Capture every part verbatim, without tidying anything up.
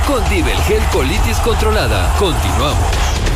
con Divel Gel Colitis Controlada. Continuamos.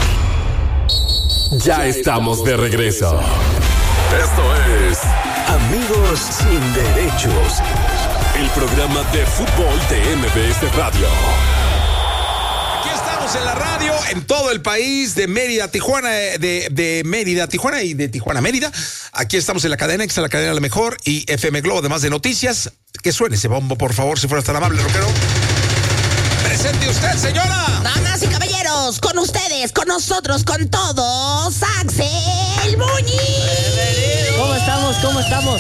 Ya estamos de regreso. Esto es Amigos sin Derechos, el programa de fútbol de M B S Radio. Aquí estamos en la radio, en todo el país, de Mérida a Tijuana, de, de Mérida a Tijuana y de Tijuana a Mérida. Aquí estamos en la cadena X, la cadena La Mejor y F M Globo, además de noticias. Que suene ese bombo, por favor, si fuera tan amable, rockero. Presente usted, señora. Damas y caballeros, con ustedes, con nosotros, con todos, Axel Muñiz. ¿Cómo estamos? ¿Cómo estamos?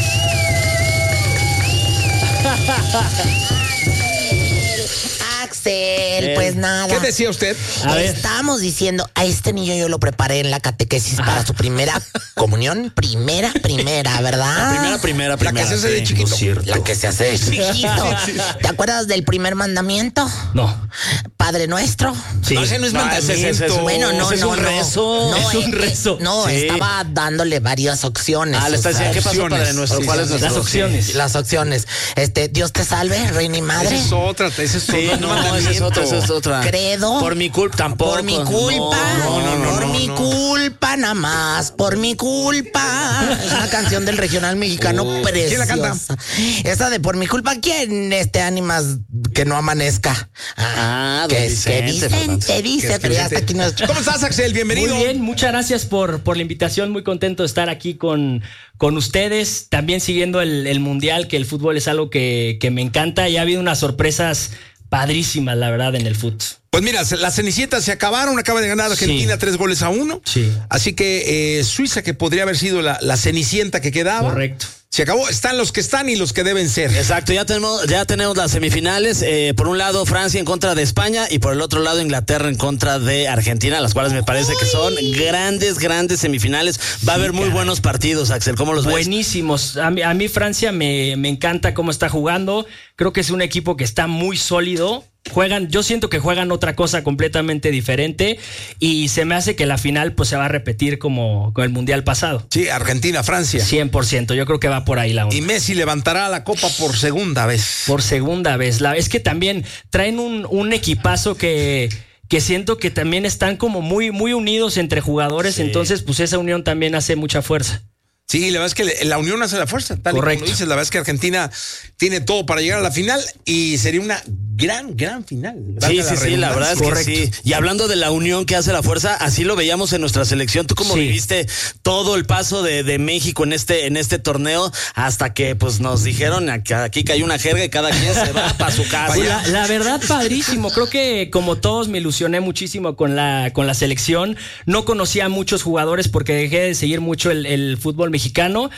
Axel, pues nada. ¿Qué decía usted? A ver. Estamos diciendo, a este niño yo lo preparé en la catequesis para su primera comunión. Primera, primera, ¿verdad? Primera, primera, primera. La que se hace de chiquito. La que se hace de chiquito. ¿Te acuerdas del primer mandamiento? No. Padre nuestro. Sí. No, ese no es No, mandamiento. ese es- ese es- Bueno, no, Ese es no, un no. rezo. No, Es un eh, rezo. No, Sí. estaba dándole varias opciones. Ah, le está o sea, diciendo, ¿qué pasó, opciones. Padre Nuestro? Sí, ¿Cuál sí, es sí. nuestro? Las opciones. Las opciones. Este, Dios te salve, reina y madre. Esa es otra, esa es Sí, otra. no, esa es otra, esa es otra. Credo. Por mi culpa, tampoco. Por mi culpa. No, no, no, por no, mi no. culpa, nada más. Por mi culpa. Es una canción del regional mexicano preciosa. ¿Quién la canta? Esa de por mi culpa, ¿quién este ánimas que no amanezca? Ah, don que, que Vicente dicen, Fernández. te dice, pero ya hasta aquí no. ¿Cómo estás, Axel? Bienvenido. Muy bien, muchas gracias por, por la invitación. Muy contento de estar aquí con, con ustedes. También siguiendo el, el Mundial, que el fútbol es algo que, que me encanta. Y ha habido unas sorpresas padrísimas, la verdad, en el fútbol. Pues mira, las Cenicientas se acabaron, acaba de ganar Argentina Sí. tres goles a uno. Sí. Así que eh, Suiza, que podría haber sido la, la Cenicienta que quedaba. Correcto. Se acabó, están los que están y los que deben ser. Exacto, ya tenemos, ya tenemos las semifinales. Eh, por un lado, Francia en contra de España y por el otro lado, Inglaterra en contra de Argentina, las cuales me parece que son grandes, grandes semifinales. Va a haber muy buenos partidos, Axel. ¿Cómo los ves? Buenísimos. A mí, a mí Francia me, me encanta cómo está jugando. Creo que es un equipo que está muy sólido. Juegan, yo siento que juegan otra cosa completamente diferente y se me hace que la final pues se va a repetir como con el Mundial pasado. Sí, Argentina, Francia. cien por ciento, yo creo que va por ahí la onda. Y Messi levantará la copa por segunda vez. Por segunda vez. La, es que también traen un, un equipazo que, que siento que también están como muy, muy unidos entre jugadores, Sí. entonces pues esa unión también hace mucha fuerza. Sí, la verdad es que la unión hace la fuerza, tal Correcto. y como dices. La verdad es que Argentina tiene todo para llegar a la final y sería una gran, gran final. Sí, Valga sí, sí, la verdad es que Correcto. sí. Y hablando de la unión que hace la fuerza, así lo veíamos en nuestra selección. ¿Tú cómo Sí. viviste todo el paso de, de México en este, en este torneo hasta que pues nos dijeron que aquí cayó una jerga y cada quien se va para su casa? Pues la, la verdad, padrísimo. Creo que como todos me ilusioné muchísimo con la, con la selección. No conocía a muchos jugadores porque dejé de seguir mucho el, el fútbol mexicano,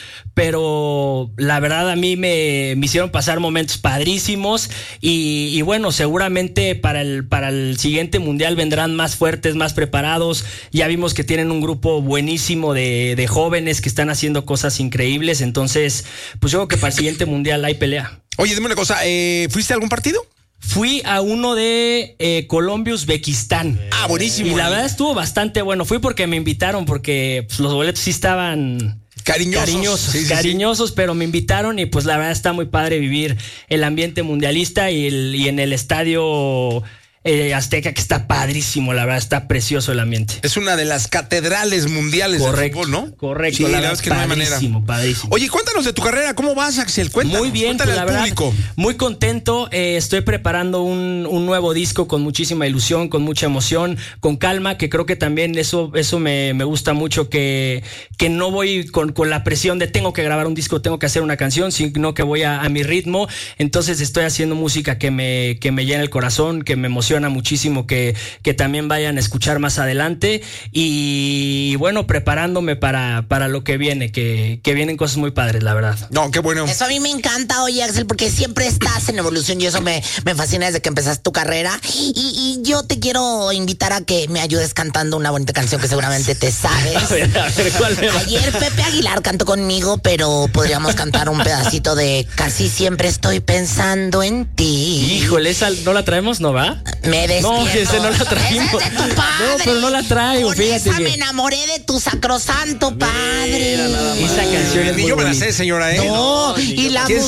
pero la verdad a mí me, me hicieron pasar momentos padrísimos y, y bueno, seguramente para el, para el siguiente mundial vendrán más fuertes, más preparados. Ya vimos que tienen un grupo buenísimo de, de jóvenes que están haciendo cosas increíbles. Entonces, pues yo creo que para el siguiente mundial hay pelea. Oye, dime una cosa, eh, ¿fuiste a algún partido? Fui a uno de eh, Colombia-Uzbekistán. Ah, buenísimo. Y la verdad estuvo bastante bueno. Fui porque me invitaron, porque pues, los boletos sí estaban Cariñosos. cariñosos, Sí, sí, sí. cariñosos, pero me invitaron y pues la verdad está muy padre vivir el ambiente mundialista y, el, y en el estadio eh, Azteca, que está padrísimo, la verdad está precioso el ambiente. Es una de las catedrales mundiales Correcto, del fútbol, ¿no? correcto, Sí, la la verdad, verdad es que no hay manera. padrísimo, padrísimo. Oye, cuéntanos de tu carrera, ¿cómo vas, Axel? Cuéntanos, Muy bien, cuéntale pues, la al verdad, público. muy contento. Eh, estoy preparando un, un nuevo disco con muchísima ilusión, con mucha emoción, con calma, que creo que también eso, eso me, me gusta mucho, que, que no voy con, con la presión de tengo que grabar un disco, tengo que hacer una canción, sino que voy a, a mi ritmo. Entonces estoy haciendo música que me, que me llena el corazón, que me emociona muchísimo, que, que también vayan a escuchar más adelante. Y bueno, preparándome para, para lo que viene, que, que vienen cosas muy padres, la verdad. No, qué bueno. Eso a mí me encanta, oye, Axel, porque siempre estás en evolución y eso me, me fascina desde que empezaste tu carrera. Y, y yo te quiero invitar a que me ayudes cantando una bonita canción que seguramente te sabes. A ver, a ver, ¿cuál me va? Ayer Pepe Aguilar cantó conmigo, pero podríamos cantar un pedacito de Casi siempre estoy pensando en ti. Híjole, esa no la traemos, ¿no va? Me despierto. No, que ese no la trajimos. Esa es de tu padre. No, pero no la traigo, Con fíjate esa que- me enamoré de tu sacrosanto padre. Esa canción es Ni muy yo me la bonita. sé, señora, ¿eh? No, y la ¿Quién se